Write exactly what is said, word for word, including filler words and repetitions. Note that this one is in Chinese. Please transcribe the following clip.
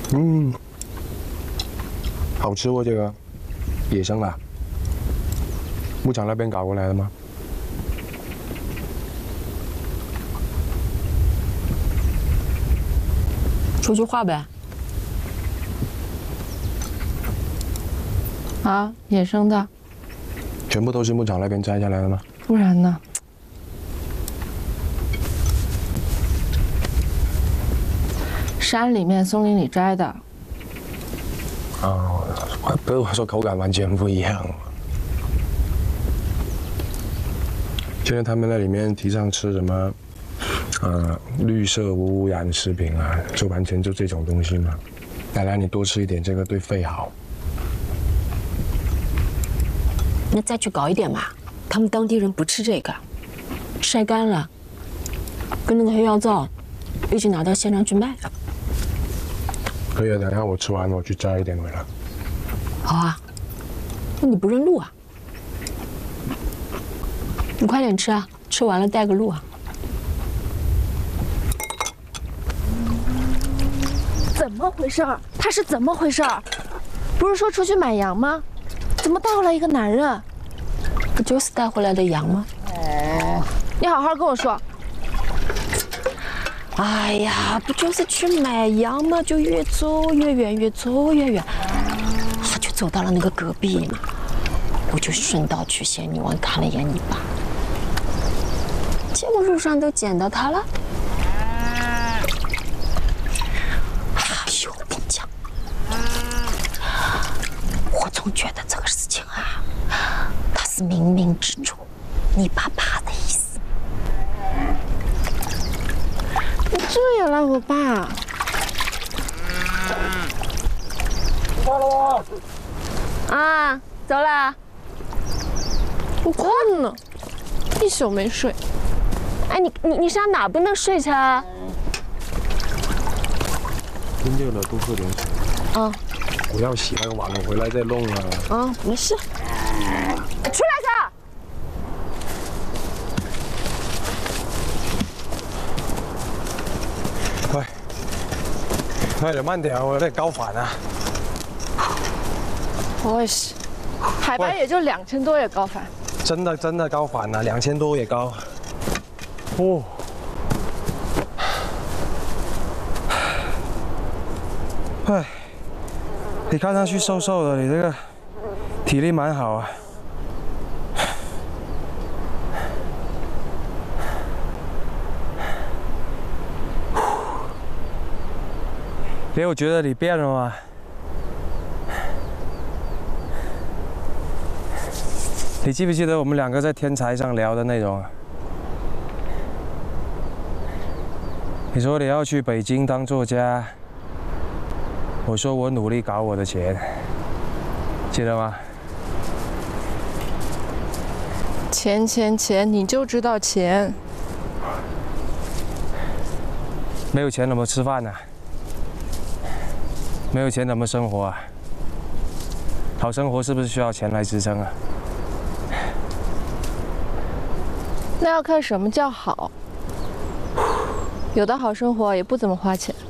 嗯，好吃哦，这个野生的，牧场那边搞过来的吗？ 说句话呗。啊，野生的。 全部都是牧场那边摘下来的吗？ 不然呢？山里面、松林里摘的。 哦，不是我说口感完全不一样。现在他们那里面提倡吃什么，呃，绿色无污染食品啊，就完全就这种东西嘛。奶奶，你多吃一点这个对肺好。 那再去搞一点嘛，他们当地人不吃这个，晒干了，跟那个黑药皂一起拿到县上去卖。 可以啊，等下我吃完我去摘一点回来。 好啊，那你不认路啊？你快点吃啊，吃完了带个路啊。 怎么回事？他是怎么回事？不是说出去买羊吗？怎么带回来一个男人？ 不就是带回来的羊吗？ 你好好跟我说。 哎呀，不就是去买羊吗？就越走越远，越走越远，啊，就走到了那个戈壁嘛。我就顺道去仙女湾看了一眼你爸，结果路上都捡到他了。哎呦，我跟你讲，我总觉得这个事情啊，他是冥冥之中你爸爸的意思。 你这也赖我爸？ 到了吗？啊，走了。我困了，一宿没睡。哎，你你你上哪不能睡去啊？ 天热了，多喝点水。 啊。 我要洗那个碗，我回来再弄啊。 啊，没事。出来去！ 喂，喂，你慢點，我有點高反啊。 我也是，海拔也就两千多也高反。 真的真的高反啊，两千多也高。哦。哎，你看上去瘦瘦的，你这个体力蛮好啊。没有觉得你变了吗？你记不记得我们两个在天才上聊的内容啊？你说你要去北京当作家，我说我努力搞我的钱，记得吗？ 钱钱钱，你就知道钱。 没有钱怎么吃饭呢？没有钱怎么生活啊？好生活是不是需要钱来支撑啊？ 那要看什么叫好。有的好生活也不怎么花钱。